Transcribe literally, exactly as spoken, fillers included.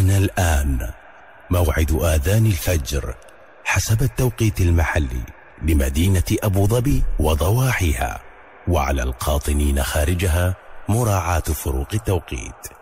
حان الآن موعد آذان الفجر حسب التوقيت المحلي لمدينة أبو ظبي وضواحيها، وعلى القاطنين خارجها مراعاة فروق التوقيت.